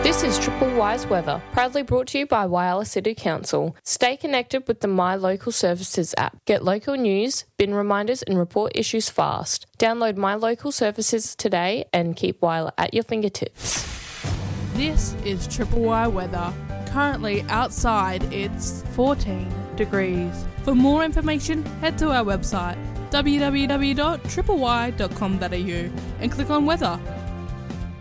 This is Triple Wise Weather, proudly brought to you by Whyalla City Council. Stay connected with the My Local Services app. Get local news, bin reminders and report issues fast. Download My Local Services today and keep Whyalla at your fingertips. This is Triple Y Weather. Currently outside it's 14 degrees. For more information, head to our website www.tripley.com.au and click on weather.